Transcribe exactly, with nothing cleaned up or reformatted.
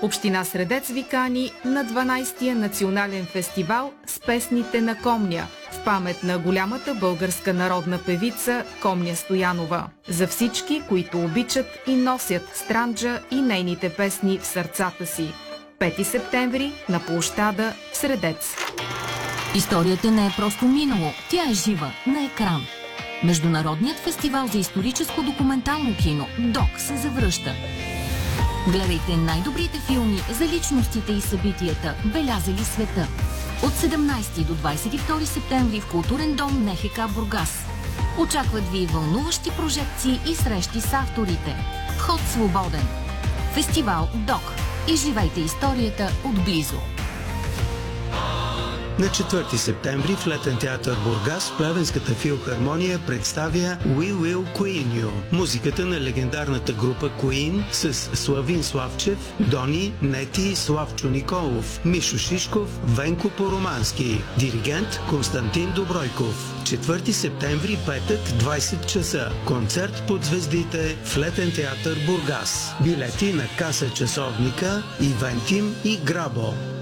Община Средец ви кани на дванайсетия национален фестивал с песните на Комня в памет на голямата българска народна певица Комня Стоянова. За всички, които обичат и носят Странджа и нейните песни в сърцата си. пети септември на площада в Средец. Историята не е просто минало, тя е жива, на екран. Международният фестивал за историческо документално кино ДОК се завръща. Гледайте най-добрите филми за личностите и събитията, белязали света. От седемнайсети до двайсет и втори септември в културен дом НХК Бургас. Очакват ви вълнуващи прожекции и срещи с авторите. Вход свободен. Фестивал ДОК. Изживайте историята отблизо. На четвърти септември в Летен театър Бургас Плевенската филхармония представя We Will Queen You. Музиката на легендарната група Queen с Славин Славчев, Дони, Нети, Славчо Николов, Мишо Шишков, Венко Поромански. Диригент Константин Добройков. четвърти септември, петък, двайсет часа. Концерт под звездите в Летен театър Бургас. Билети на каса часовника, Ивентим и Грабо.